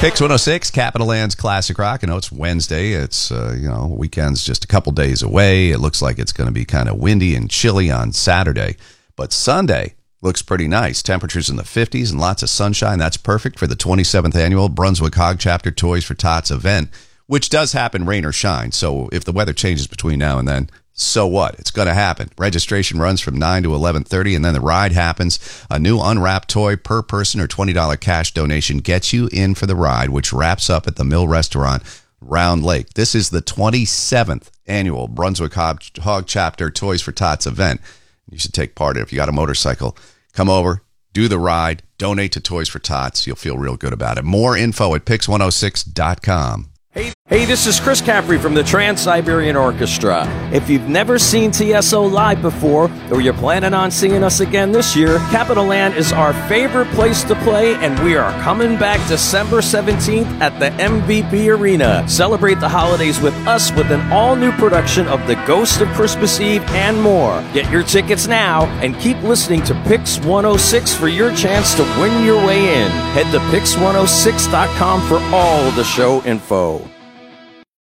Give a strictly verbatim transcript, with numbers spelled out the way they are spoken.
Pix one oh six, Capital Land's Classic Rock. I know it's Wednesday. It's, uh, you know, weekend's just a couple days away. It looks like it's going to be kind of windy and chilly on Saturday. But Sunday looks pretty nice. Temperatures in the fifties and lots of sunshine. That's perfect for the twenty-seventh annual Brunswick Hog Chapter Toys for Tots event, which does happen rain or shine. So if the weather changes between now and then, so what? It's going to happen. Registration runs from nine to eleven thirty, and then the ride happens. A new unwrapped toy per person or twenty dollars cash donation gets you in for the ride, which wraps up at the Mill Restaurant, Round Lake. This is the twenty-seventh annual Brunswick Hog, Hog Chapter Toys for Tots event. You should take part in it. If you got a motorcycle, come over, do the ride, donate to Toys for Tots. You'll feel real good about it. More info at pix one oh six dot com. Hey, hey, this is Chris Caffrey from the Trans-Siberian Orchestra. If you've never seen T S O live before, or you're planning on seeing us again this year, Capital Land is our favorite place to play, and we are coming back December seventeenth at the M V P Arena. Celebrate the holidays with us with an all-new production of The Ghost of Christmas Eve and more. Get your tickets now, and keep listening to Pix one oh six for your chance to win your way in. Head to pix one oh six dot com for all the show info.